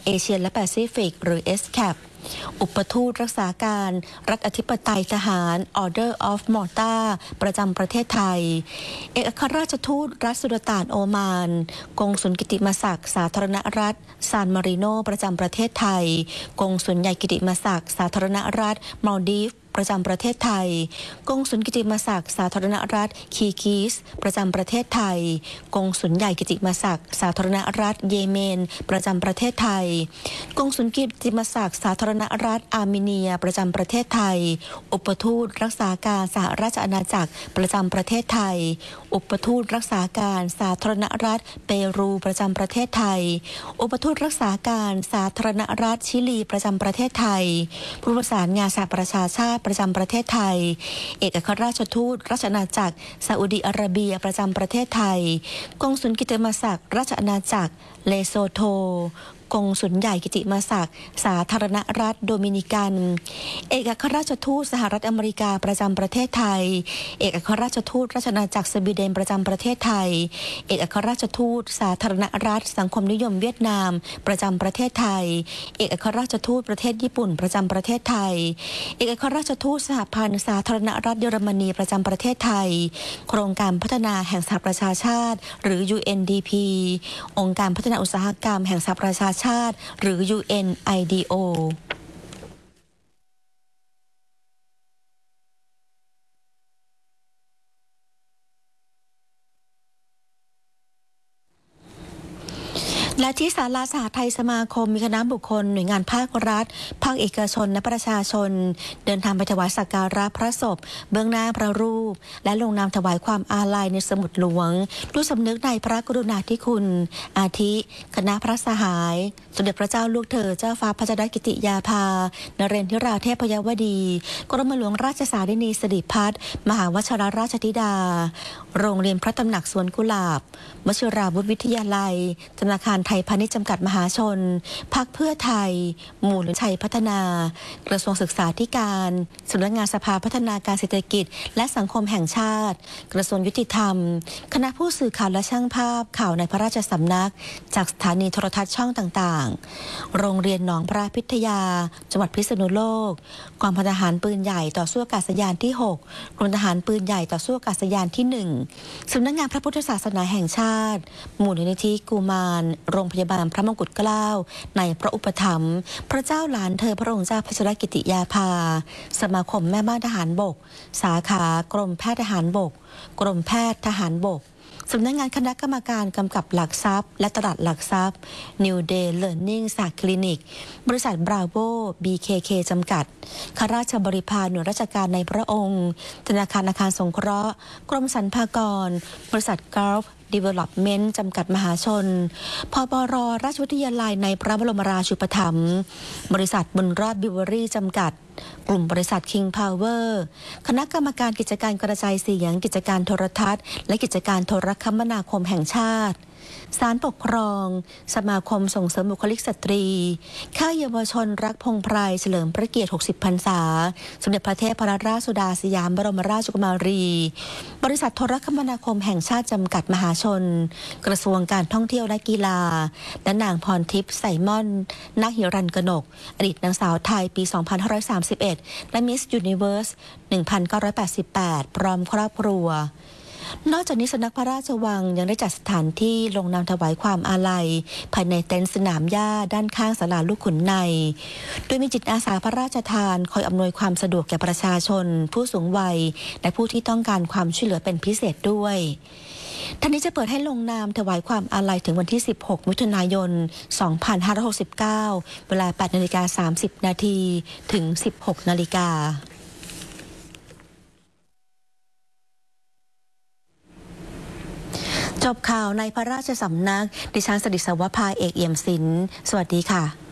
เอเชียและแปซิฟิกหรือ SCAP อุปทูตรักษาการรัฐอธิปไตยทหาร Order of Malta ประจำประเทศไทยเอกอัครราชทูตรัฐสุลต่านโอมานกงสุลกิติมศักดิ์สาธารณรัฐซานมาริโนประจำประเทศไทยกงสุลใหญ่กิติมศักดิ์สาธารณรัฐมัลดีฟประจำประเทศไทยกงสุลกิติมศักดิ์สาธารณรัฐคีกีสประจำประเทศไทยกงสุลใหญ่กิติมศักดิ์สาธารณรัฐเยเมนประจำประเทศไทยกงสุลกิติมศักดิ์สาธารณรัฐอาร์เมเนียประจำประเทศไทยอุปทูตรักษาการสหราชอาณาจักรประจำประเทศไทยอุปทูตรักษาการสาธารณรัฐเปรูประจำประเทศไทยอุปทูตรักษาการสาธารณรัฐชิลีประจำประเทศไทยผู้ประสานงานสหประชาชาติประจำประเทศไทยเอกอัครราชทูตราชอาณาจักรซาอุดิอาระเบียประจำประเทศไทยกงสุลกิติมศักดิ์ราชอาณาจักรเลโซโธกงสุลใหญ่กิติมศักดิ์สาธารณรัฐโดมินิกันเอกอัครราชทูตสหรัฐอเมริกาประจำประเทศไทยเอกอัครราชทูตราชอาณาจักรสวีเดนประจำประเทศไทยเอกอัครราชทูตสาธารณรัฐสังคมนิยมเวียดนามประจำประเทศไทยเอกอัครราชทูตประเทศญี่ปุ่นประจำประเทศไทยเอกอัครราชทูตสหพันธ์สาธารณรัฐเยอรมนีประจำประเทศไทยโครงการพัฒนาแห่งสหประชาชาติหรือ UNDP องค์การพัฒนาอุตสาหกรรมแห่งสหประชาชาติหรือ UNIDOและที่ศาลาสหไทยสมาคมมีคณะบุคคลหน่วยงานภาครัฐภาคเอกชนและประชาชนเดินทางไปถวายสักการะพระศพเบื้องหน้าพระรูปและลงนามถวายความอาลัยในสมุดหลวงด้วยสำนึกในพระกรุณาธิคุณอาทิคณะพระสหายสมเด็จพระเจ้าลูกเธอเจ้าฟ้าพัชรกิติยาภานเรนทิราเทพยวดีกรมหลวงราชสารินีสิริพัฒน์มหาวชิรราชธิดาโรงเรียนพระตำหนักสวนกุหลาบวชิราวุธวิทยาลัยธนาคารไทยพาณิชย์จำกัดมหาชนพรรคเพื่อไทยมูลชัยพัฒนากระทรวงศึกษาธิการสำนักงานสภาพัฒนาการเศรษฐกิจและสังคมแห่งชาติกระทรวงยุติธรรมคณะผู้สื่อข่าวและช่างภาพข่าวในพระราชสำนักจากสถานีโทรทัศน์ช่องต่างๆโรงเรียนหนองพระพิทยาจังหวัดพิษณุโลกกองพลทหารปืนใหญ่ต่อสู้อากาศยานที่6กรมทหารปืนใหญ่ต่อสู้อากาศยานที่1สำนักงานพระพุทธศาสนาแห่งชาติมูลนิธิกุมารโรงพยาบาลพระมงกุฎเกล้าในพระอุปถัมภ์พระเจ้าหลานเธอพระองค์เจ้าพัชรกิติยาภาสมาคมแม่บ้านทหารบกสาขากรมแพทย์ทหารบกกรมแพทย์ทหารบกสำนักงานคณะกรรมการกำกับหลักทรัพย์และตลาดหลักทรัพย์ New Day Learning ศาสตร์คลินิกบริษัท Bravo BKK จำกัดข้าราชบริพารหน่วยราชการในพระองค์ธนาคารอาคารสงเคราะห์กรมสรรพากรบริษัท Gulf Development จำกัดมหาชนพปร.ราชวิทยาลัยในพระบรมราชูปถัมภ์บริษัทบุญรอดบิวเวอรี่จำกัดกลุ่มบริษัท King Power คณะกรรมการกิจการกระจายเสียงกิจการโทรทัศน์และกิจการโทรคมนาคมแห่งชาติศาลปกครองสมาคมส่งเสริมบุคลิกสตรีค่ายเยาวชนรักพงไพรเฉลิมพระเกียรติ60 พรรษาสมเด็จพระเทพรัตนราชสุดาสยามบรมราชกุมารีบริษัทโทรคมนาคมแห่งชาติจำกัดมหาชนกระทรวงการท่องเที่ยวและกีฬาและนางพรทิพย์ไสม่อนนักหิรัญกนกอดีตนางสาวไทยปี 2531 และมิสยูนิเวิร์ส 1988 พร้อมครอบครัวนอกจากนี้สำนักพระราชวังยังได้จัดสถานที่ลงนามถวายความอาลัยภายในเต็นท์สนามหญ้าด้านข้างศาลาลูกขุนในโดยมีจิตอาสาพระราชทานคอยอำนวยความสะดวกแก่ประชาชนผู้สูงวัยและผู้ที่ต้องการความช่วยเหลือเป็นพิเศษด้วยท่านนี้จะเปิดให้ลงนามถวายความอาลัยถึงวันที่ 16 มิถุนายน 2569 เวลา 8:30 น.ถึง 16 น.จบข่าวในพระราชสำนักดิฉันสดิษวภาเอกเอี่ยมศิลป์สวัสดีค่ะ